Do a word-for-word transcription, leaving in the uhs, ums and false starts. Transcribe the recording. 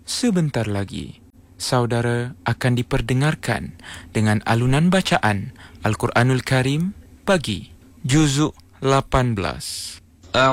sebentar lagi saudara akan diperdengarkan dengan alunan bacaan Al-Quranul Karim bagi juzuk lapan belas.